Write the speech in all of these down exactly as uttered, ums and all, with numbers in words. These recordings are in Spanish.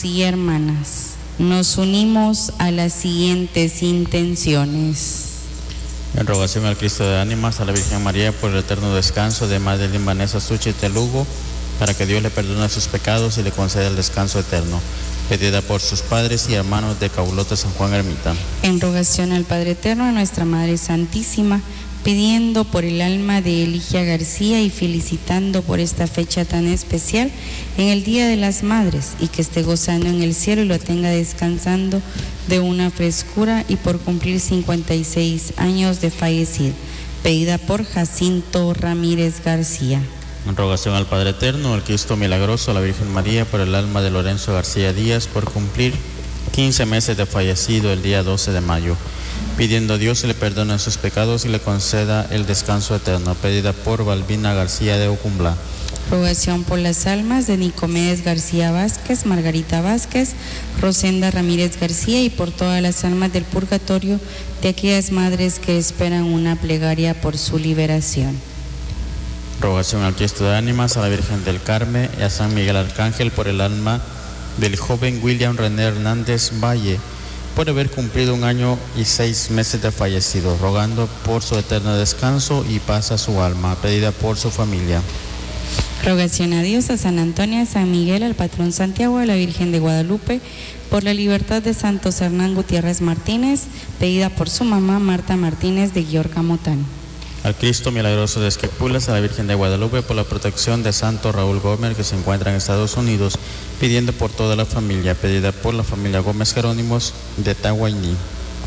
hermanos y hermanas, nos unimos a las siguientes intenciones. En rogación al Cristo de Ánimas, a la Virgen María por el eterno descanso de Madeline Vanessa Suchite Lugo, para que Dios le perdone sus pecados y le conceda el descanso eterno. Pedida por sus padres y hermanos de Caulote San Juan Ermita. En rogación al Padre Eterno, a nuestra Madre Santísima, pidiendo por el alma de Eligia García y felicitando por esta fecha tan especial en el Día de las Madres, y que esté gozando en el cielo y lo tenga descansando de una frescura, y por cumplir cincuenta y seis años de fallecido. Pedida por Jacinto Ramírez García. En rogación al Padre Eterno, al Cristo Milagroso, a la Virgen María por el alma de Lorenzo García Díaz, por cumplir quince meses de fallecido el día doce de mayo, pidiendo a Dios le perdone sus pecados y le conceda el descanso eterno. Pedida por Balbina García de Ocumbla. Rogación por las almas de Nicomedes García Vázquez, Margarita Vázquez, Rosenda Ramírez García, y por todas las almas del purgatorio de aquellas madres que esperan una plegaria por su liberación. Rogación al Cristo de Ánimas, a la Virgen del Carmen y a San Miguel Arcángel por el alma del joven William René Hernández Valle, por haber cumplido un año y seis meses de fallecido, rogando por su eterno descanso y paz a su alma, pedida por su familia. Rogación a Dios, a San Antonio, a San Miguel, al patrón Santiago, a la Virgen de Guadalupe, por la libertad de Santos Hernán Gutiérrez Martínez, pedida por su mamá Marta Martínez de Guiorca Motán. Al Cristo Milagroso de Esquipulas, a la Virgen de Guadalupe, por la protección de Santo Raúl Gómez, que se encuentra en Estados Unidos, pidiendo por toda la familia, pedida por la familia Gómez Jerónimos de Tahuayní.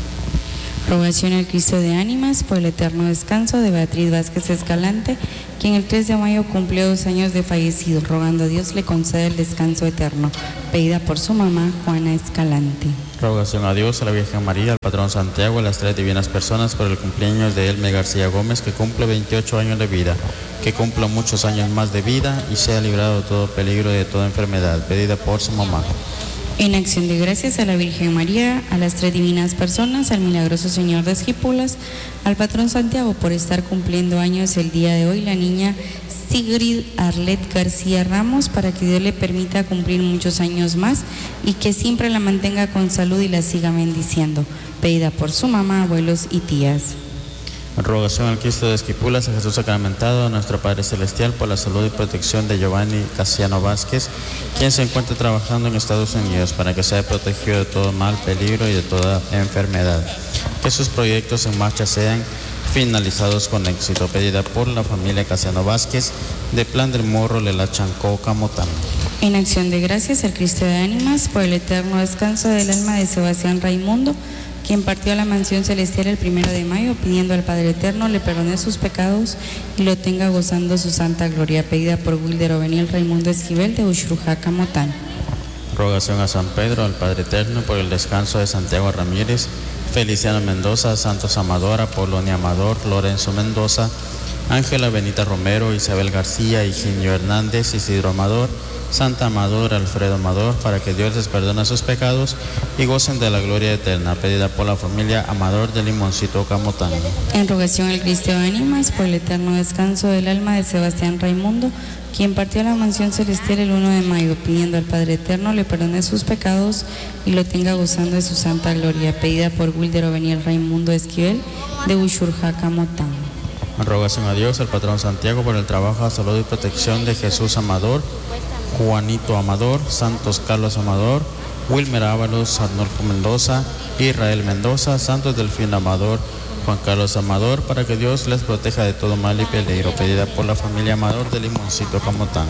Rogación al Cristo de Ánimas por el eterno descanso de Beatriz Vázquez Escalante, quien el tres de mayo cumplió dos años de fallecido, rogando a Dios le conceda el descanso eterno, pedida por su mamá Juana Escalante. Rogación a Dios, a la Virgen María, al patrón Santiago, a las tres divinas personas por el cumpleaños de Elme García Gómez, que cumple veintiocho años de vida, que cumpla muchos años más de vida y sea librado de todo peligro y de toda enfermedad, pedida por su mamá. En acción de gracias a la Virgen María, a las tres divinas personas, al milagroso Señor de Esquipulas, al patrón Santiago por estar cumpliendo años el día de hoy, la niña Sigrid Arlet García Ramos, para que Dios le permita cumplir muchos años más y que siempre la mantenga con salud y la siga bendiciendo, pedida por su mamá, abuelos y tías. Rogación al Cristo de Esquipulas, a Jesús sacramentado, a nuestro Padre Celestial, por la salud y protección de Giovanni Casiano Vázquez, quien se encuentra trabajando en Estados Unidos, para que sea protegido de todo mal, peligro y de toda enfermedad. Que sus proyectos en marcha sean finalizados con éxito, pedida por la familia Casiano Vázquez, de Plan del Morro, Lela Chancó, Camotán. En acción de gracias al Cristo de Ánimas por el eterno descanso del alma de Sebastián Raimundo, quien partió a la mansión celestial el primero de mayo, pidiendo al Padre Eterno le perdone sus pecados y lo tenga gozando su santa gloria, pedida por Wilder Oveniel Raimundo Esquivel de Ushrujaca, Motán. Rogación a San Pedro, al Padre Eterno, por el descanso de Santiago Ramírez, Feliciano Mendoza, Santos Amador, Apolonia Amador, Lorenzo Mendoza, Ángela Benita Romero, Isabel García, Higinio Hernández, Isidro Amador, Santa Amador, Alfredo Amador, para que Dios les perdone sus pecados y gocen de la gloria eterna, pedida por la familia Amador de Limoncito, Camotán. En rogación al Cristo de Ánimas por el eterno descanso del alma de Sebastián Raimundo, quien partió a la mansión celestial el uno de mayo, pidiendo al Padre Eterno le perdone sus pecados y lo tenga gozando de su santa gloria, pedida por Wilder Oveniel Raimundo Esquivel de Ushurjaca, Motán. En rogación a Dios, al patrón Santiago, por el trabajo, salud y protección de Jesús Amador, Juanito Amador, Santos Carlos Amador, Wilmer Ábalos, Arnolfo Mendoza, Israel Mendoza, Santos Delfín Amador, Juan Carlos Amador, para que Dios les proteja de todo mal y peligro, pedida por la familia Amador de Limoncito, Camotán.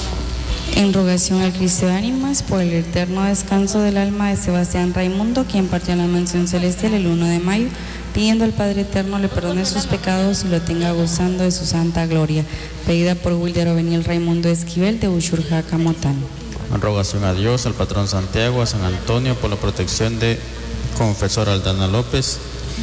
En rogación al Cristo de Ánimas por el eterno descanso del alma de Sebastián Raimundo, quien partió a la mansión celestial el uno de mayo, pidiendo al Padre Eterno le perdone sus pecados y lo tenga gozando de su santa gloria, pedida por Wilder Oveniel Raimundo Esquivel de Ushurjaca, Motán. En rogación a Dios, al patrón Santiago, a San Antonio, por la protección de confesor Aldana López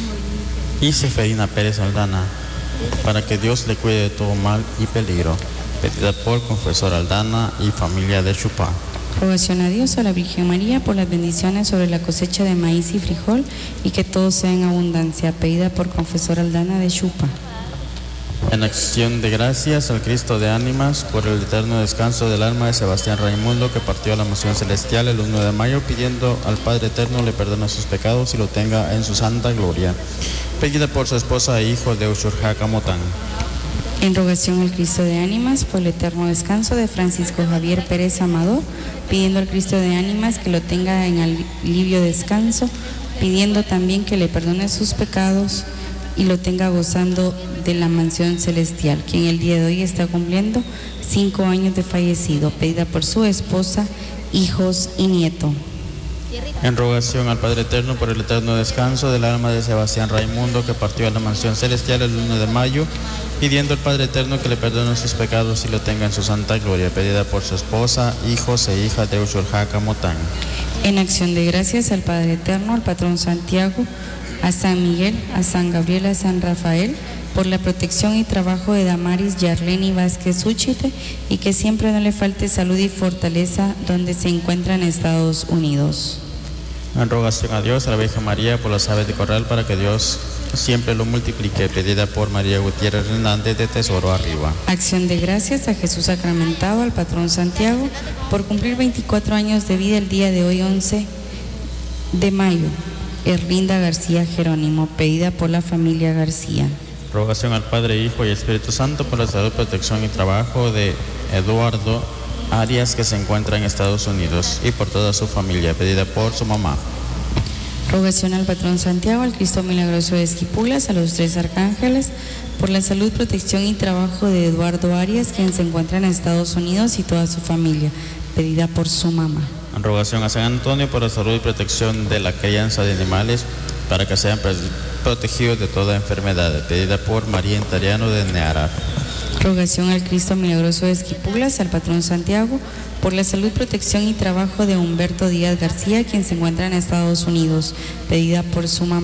y Seferina Pérez Aldana, para que Dios le cuide de todo mal y peligro, pedida por confesor Aldana y familia de Chupá. Rogación a Dios, a la Virgen María, por las bendiciones sobre la cosecha de maíz y frijol y que todo sea en abundancia, pedida por confesor Aldana de Chupa. En acción de gracias al Cristo de ánimas por el eterno descanso del alma de Sebastián Raimundo, que partió a la mansión celestial el uno de mayo, pidiendo al Padre Eterno le perdone sus pecados y lo tenga en su santa gloria. Pedida por su esposa e hijo de Ushurjaca Motán. En rogación al Cristo de ánimas por el eterno descanso de Francisco Javier Pérez Amador, pidiendo al Cristo de ánimas que lo tenga en alivio descanso, pidiendo también que le perdone sus pecados y lo tenga gozando de la mansión celestial, que en el día de hoy está cumpliendo cinco años de fallecido, pedida por su esposa, hijos y nieto. En rogación al Padre Eterno por el eterno descanso del alma de Sebastián Raimundo, que partió a la mansión celestial el uno de mayo, pidiendo al Padre Eterno que le perdone sus pecados y lo tenga en su santa gloria, pedida por su esposa, hijos e hijas de Ushurjaca Motán. En acción de gracias al Padre Eterno, al Patrón Santiago, a San Miguel, a San Gabriel, a San Rafael, por la protección y trabajo de Damaris Yarleni Vázquez Úchite, y que siempre no le falte salud y fortaleza donde se encuentra en Estados Unidos. En rogación a Dios, a la Virgen María, por las aves de corral, para que Dios siempre lo multiplique, pedida por María Gutiérrez Hernández de Tesoro Arriba. Acción de gracias a Jesús sacramentado, al Patrón Santiago, por cumplir veinticuatro años de vida el día de hoy, once de mayo. Erlinda García Jerónimo, pedida por la familia García. Rogación al Padre, Hijo y Espíritu Santo por la salud, protección y trabajo de Eduardo Arias, que se encuentra en Estados Unidos, y por toda su familia, pedida por su mamá. Rogación al Patrón Santiago, al Cristo Milagroso de Esquipulas, a los tres arcángeles, por la salud, protección y trabajo de Eduardo Arias, quien se encuentra en Estados Unidos, y toda su familia, pedida por su mamá. En rogación a San Antonio por la salud y protección de la crianza de animales, para que sean protegidos de toda enfermedad, pedida por María Intariano de Neara. Rogación al Cristo Milagroso de Esquipulas, al Patrón Santiago, por la salud, protección y trabajo de Humberto Díaz García, quien se encuentra en Estados Unidos, pedida por su mamá.